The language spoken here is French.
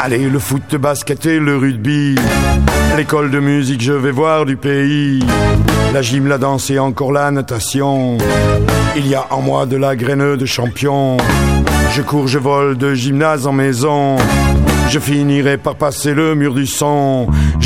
Allez, le foot, le basket et le rugby. L'école de musique, je vais voir du pays. La gym, la danse et encore la natation. Il y a en moi de la graine de champion. Je cours, je vole de gymnase en maison. Je finirai par passer le mur du son.